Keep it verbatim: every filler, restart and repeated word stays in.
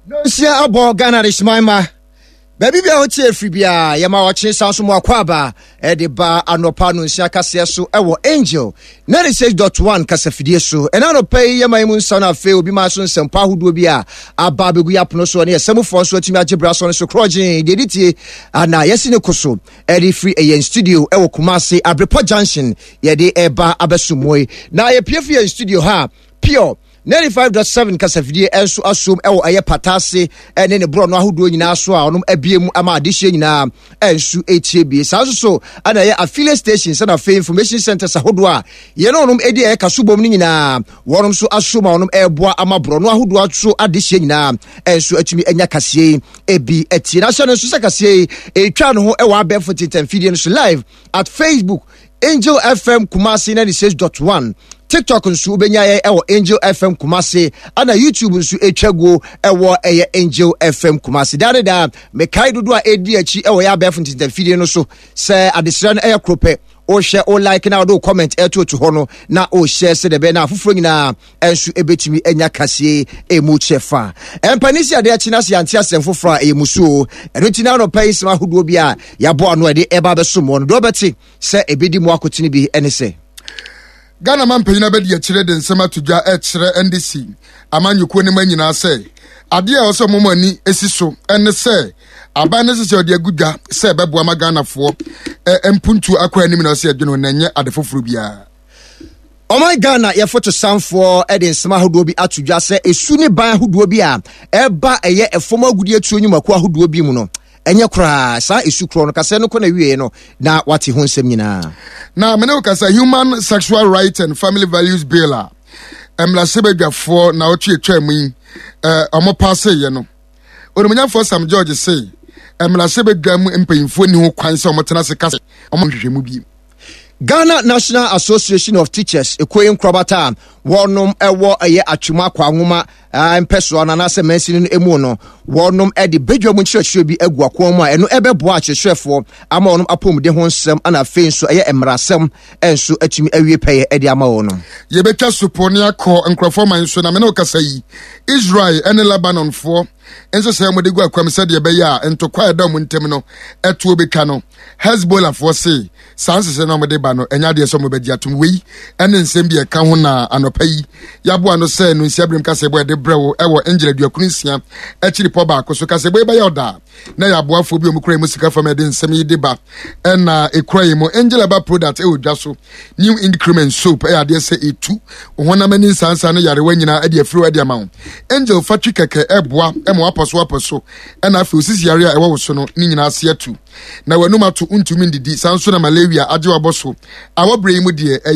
No sia abo Ghana Rishmaima. Baby be out here free bia yama watching sound so more kwaba e de ba anopa no nsia kase so e wo Angel ninety-six point one kasafidie so e na no pay yama imu nsa na fe obi ma so nsempa hodo bia aba begu yapono so ne semufo so atimi agebra so so krojin de ditie ana yesi ne koso e de free e yen studio e wo Kumasi Abrepo Junction ye de eba abesumoi na ye pie free studio ha pure ninety-five point seven kasafidie enso asom ewo aye patase ene ne bro no ahodo nyina so a onom abiemu ama adehye nyina enso etie bi sanso so ana ye affiliate stations na fe information centers ahodo a ye no onom edi e kasobom nyina wonom so asom a onom eboa ama bro no ahodo aso adehye nyina enso atumi enya kase ebi etie na so no so kase etwa no ho ewo abefo ten video no so live at Facebook Angel F M Kumasi ninety-six point one TikTok nso ubenya ye ewo Angel F M Kumasi ana YouTube nso etwago ewo eye Angel F M Kumasi dare da me kai dodo a edi achi ewo ya befo tinta video no so se adesira no eye krope o share o like na o comment eto to ho no na o share se de be na afufuro nyina enso ebetimi enya kase emu chefa empanisi ade achi na se anti asem foforo a emusuo eno tina no pay sima hodo bi a yabo ano ede eba besomo no do beti se ebedi mu akotini bi ene se Ghana man panyina bedi akire de nsema tudwa e kire N D C amanyuko ne manyina se ade a oso momani esiso ene se aban ne se ode agudwa se bebo ama Ghana fo empuntu akwa anim na se adweno na nye ade foforo bia Oh my Ghana ye photo sanfo e de nsema hodo bi atudwa se esu ne ban hodo bi a eba eye efom agudi atu onyuma kwa hodo bi mu no enye kra sa esu kro no kase no ko na wie no na wate ho nsem nyina na me ne kasa Human Sexual Rights and Family Values Bill a emla sebedwafo na otu etwa mu eh omo passe ye no onumnyafo Sam George say emla sebedwam empanyimfo ni ho kwan se omo tena se kase omo hwehwemu bi Ghana National Association of Teachers ekoyin krobata wonom ewo eye atwuma kwa nwoma empeso na na se mansin emu no wonom e de bedwa mu chirechire bi agu akon mu a eno ebebo a chirechirefo ama wonom apom de ho nsem ana fe nso eye emrasem enso atumi awie peye e de ama wonom ye betwa supone akọ nkrofo man so na me no kasa yi Israel and Lebanon fo enso se mo de gu akwam se de be ya entokwa eda mu ntem no eto obetwa no Hezbollah fo se sanse se no mo de ba no enya de so mo be atum wei ene nsem bi e ka ho na anopa yi yabo ano se no nsiabrem kase bo de brewo ewo Angela duakunsia echiri po ba akoso kase bo e ba yoda na yabo afo bi omukura musika fam de nsem yi de ba ena ekura mo Angela ba product e odwa so new increment soap e ade se etu ohona mani sansa no yare wanyina ade afiro ade ama Angel fatwi keke eboa e mo aposo aposo ena afi osisi yare a e wo so no ni nyina ase atu na wanum ato untumi ndidi sanso na malaria age waboso awobre mu de